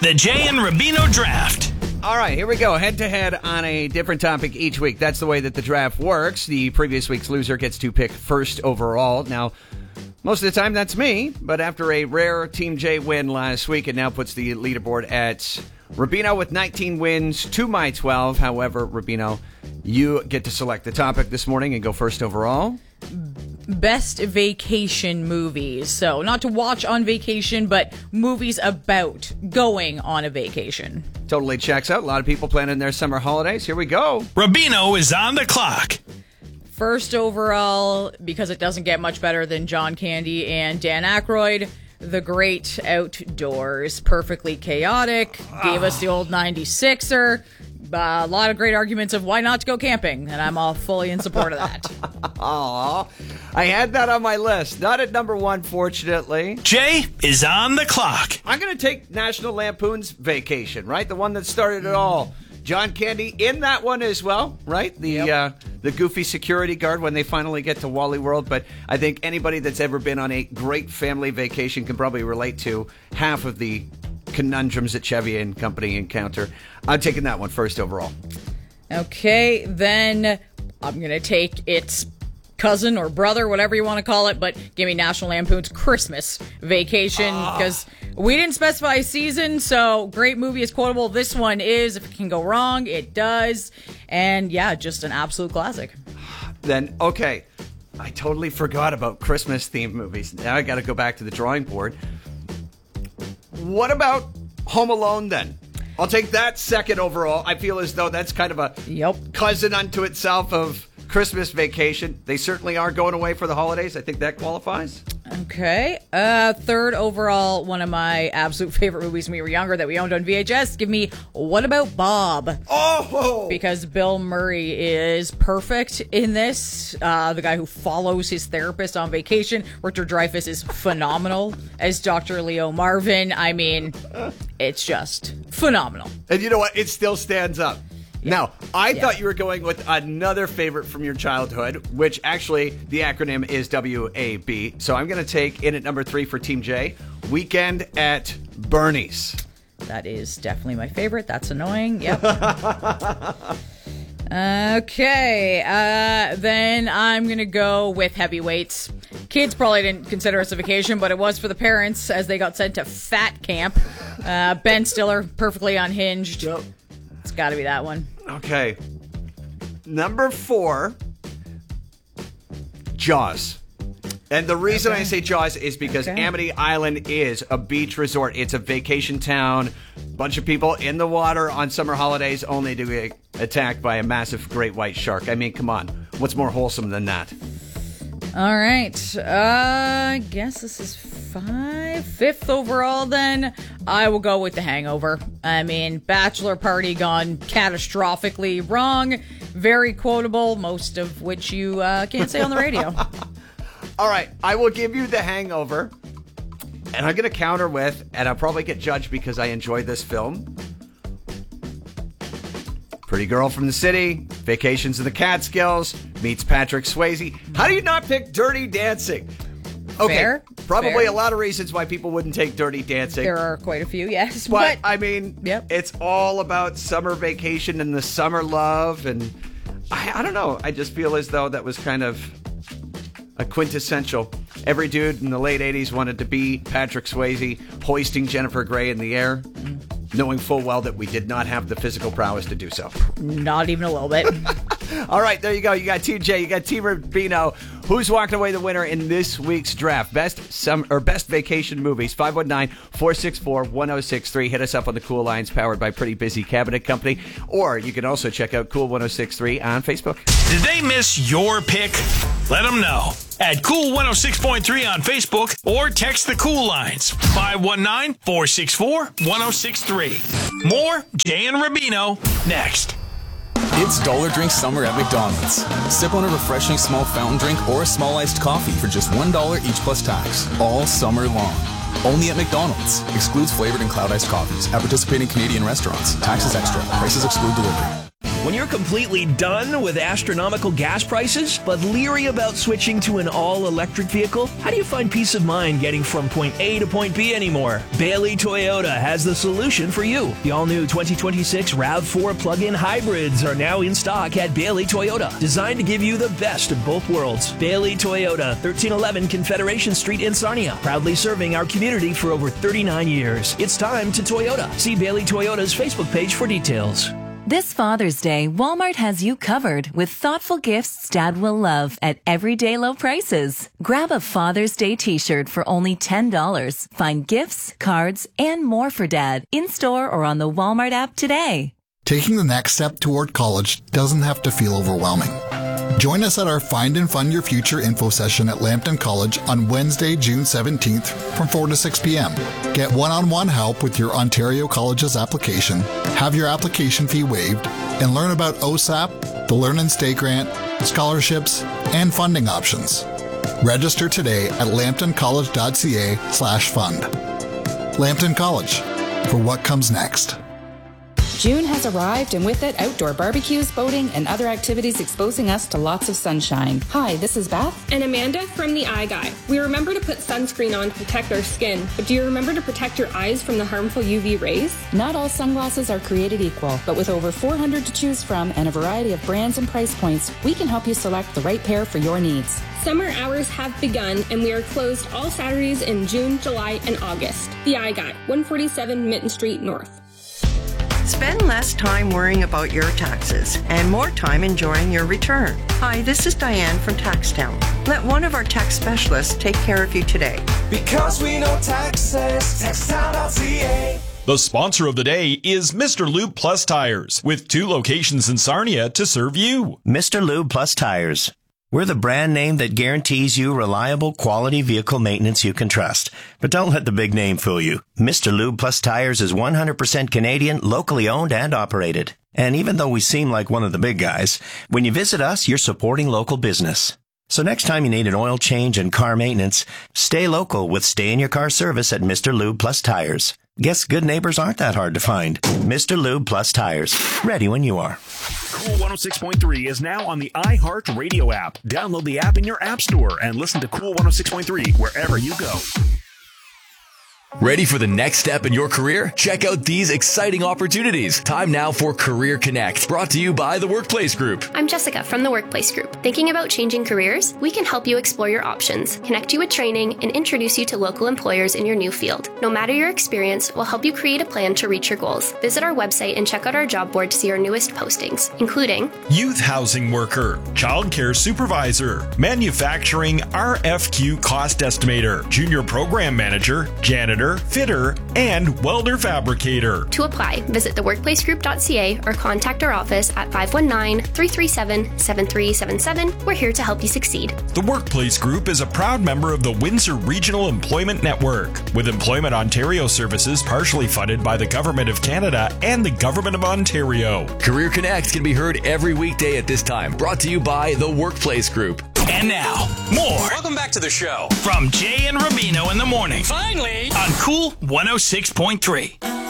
The Jay and Rubino Draft. All right, here we go. Head-to-head on a different topic each week. That's the way that the draft works. The previous week's loser gets to pick first overall. Now, most of the time, that's me. But after a rare Team J win last week, it now puts the leaderboard at Rubino with 19 wins to my 12. However, Rubino, you get to select the topic this morning and go first overall. Best vacation movies. So, not to watch on vacation, but movies about going on a vacation. Totally checks out. A lot of people planning their summer holidays. Here we go. Rubino is on the clock. First overall, because it doesn't get much better than John Candy and Dan Aykroyd, The Great Outdoors. Perfectly chaotic. Gave us the old 96er. A lot of great arguments of why not to go camping, and I'm all fully in support of that. Aw, I had that on my list. Not at number one, fortunately. Jay is on the clock. I'm going to take National Lampoon's Vacation, right? The one that started it all. John Candy in that one as well, right? The goofy security guard when they finally get to Wally World. But I think anybody that's ever been on a great family vacation can probably relate to half of the conundrums that Chevy and company encounter. I'm taking that one first overall. Okay, then I'm going to take its cousin or brother, whatever you want to call it, but give me National Lampoon's Christmas Vacation, because we didn't specify a season, so great movie is quotable. This one is. If it can go wrong, it does. And yeah, just an absolute classic. Then, okay, I totally forgot about Christmas-themed movies. Now I got to go back to the drawing board. What about Home Alone, then? I'll take that second overall. I feel as though that's kind of a cousin unto itself of Christmas Vacation. They certainly are going away for the holidays. I think that qualifies. Okay. Third overall, one of my absolute favorite movies when we were younger that we owned on VHS. Give me What About Bob? Oh! Because Bill Murray is perfect in this. The guy who follows his therapist on vacation. Richard Dreyfuss is phenomenal as Dr. Leo Marvin. I mean, it's just phenomenal. And you know what? It still stands up. Now, I thought you were going with another favorite from your childhood, which actually the acronym is WAB. So I'm going to take in at number 3 for Team J, Weekend at Bernie's. That is definitely my favorite. That's annoying. Yep. Okay. Then I'm going to go with Heavyweights. Kids probably didn't consider us a vacation, but it was for the parents as they got sent to fat camp. Ben Stiller, perfectly unhinged. Yep. It's got to be that one. Okay. Number 4, Jaws. And the reason I say Jaws is because Amity Island is a beach resort. It's a vacation town. Bunch of people in the water on summer holidays only to get attacked by a massive great white shark. I mean, come on. What's more wholesome than that? All right. I guess this is 5. Fifth overall, then. I will go with The Hangover. I mean, bachelor party gone catastrophically wrong. Very quotable, most of which you can't say on the radio. All right. I will give you The Hangover. And I'm going to counter with, and I'll probably get judged because I enjoyed this film, Pretty Girl from the City, Vacations in the Catskills, meets Patrick Swayze. How do you not pick Dirty Dancing? Okay, Fair. Probably a lot of reasons why people wouldn't take Dirty Dancing. There are quite a few, yes. But I mean, it's all about summer vacation and the summer love. And I don't know. I just feel as though that was kind of a quintessential. Every dude in the late 80s wanted to be Patrick Swayze, hoisting Jennifer Grey in the air, knowing full well that we did not have the physical prowess to do so. Not even a little bit. All right, there you go. You got Team J, you got Team Rubino. Who's walking away the winner in this week's draft? Best vacation movies, 519-464-1063. Hit us up on the Cool Lines, powered by Pretty Busy Cabinet Company. Or you can also check out Cool 1063 on Facebook. Did they miss your pick? Let them know at Cool 106.3 on Facebook or text the Cool Lines, 519-464-1063. More Jay and Rubino next. It's Dollar Drink Summer at McDonald's. Sip on a refreshing small fountain drink or a small iced coffee for just $1 each plus tax, all summer long. Only at McDonald's. Excludes flavored and cloud iced coffees at participating Canadian restaurants. Taxes extra. Prices exclude delivery. When you're completely done with astronomical gas prices, but leery about switching to an all-electric vehicle, how do you find peace of mind getting from point A to point B anymore? Bailey Toyota has the solution for you. The all-new 2026 RAV4 plug-in hybrids are now in stock at Bailey Toyota, designed to give you the best of both worlds. Bailey Toyota, 1311 Confederation Street in Sarnia, proudly serving our community for over 39 years. It's time to Toyota. See Bailey Toyota's Facebook page for details. This Father's Day, Walmart has you covered with thoughtful gifts Dad will love at everyday low prices. Grab a Father's Day t-shirt for only $10. Find gifts, cards, and more for Dad in-store or on the Walmart app today. Taking the next step toward college doesn't have to feel overwhelming. Join us at our Find and Fund Your Future info session at Lambton College on Wednesday, June 17th from 4 to 6 p.m. Get one-on-one help with your Ontario College's application, have your application fee waived, and learn about OSAP, the Learn and Stay Grant, scholarships, and funding options. Register today at lambtoncollege.ca/fund. Lambton College, for what comes next. June has arrived, and with it, outdoor barbecues, boating, and other activities exposing us to lots of sunshine. Hi, this is Beth. And Amanda from The Eye Guy. We remember to put sunscreen on to protect our skin, but do you remember to protect your eyes from the harmful UV rays? Not all sunglasses are created equal, but with over 400 to choose from and a variety of brands and price points, we can help you select the right pair for your needs. Summer hours have begun, and we are closed all Saturdays in June, July, and August. The Eye Guy, 147 Mitten Street North. Spend less time worrying about your taxes and more time enjoying your return. Hi, this is Diane from TaxTown. Let one of our tax specialists take care of you today. Because we know taxes, TaxTown.ca. The sponsor of the day is Mr. Lube Plus Tires, with 2 locations in Sarnia to serve you. Mr. Lube Plus Tires. We're the brand name that guarantees you reliable, quality vehicle maintenance you can trust. But don't let the big name fool you. Mr. Lube Plus Tires is 100% Canadian, locally owned and operated. And even though we seem like one of the big guys, when you visit us, you're supporting local business. So next time you need an oil change and car maintenance, stay local with Stay in Your Car service at Mr. Lube Plus Tires. Guess good neighbors aren't that hard to find. Mr. Lube Plus Tires. Ready when you are. Cool 106.3 is now on the iHeart Radio app. Download the app in your app store and listen to Cool 106.3 wherever you go. Ready for the next step in your career? Check out these exciting opportunities. Time now for Career Connect, brought to you by the Workplace Group. I'm Jessica from the Workplace Group. Thinking about changing careers? We can help you explore your options, connect you with training, and introduce you to local employers in your new field. No matter your experience, we'll help you create a plan to reach your goals. Visit our website and check out our job board to see our newest postings, including Youth Housing Worker, Childcare Supervisor, Manufacturing RFQ Cost Estimator, Junior Program Manager, Janitor, Fitter, and Welder Fabricator. To apply, visit theworkplacegroup.ca or contact our office at 519-337-7377. We're here to help you succeed. The Workplace Group is a proud member of the Windsor Regional Employment Network, with Employment Ontario services partially funded by the Government of Canada and the Government of Ontario. Career Connect can be heard every weekday at this time, brought to you by the Workplace Group. And now, more. Welcome back to the show. From Jay and Rubino in the morning. Finally. On Cool 106.3.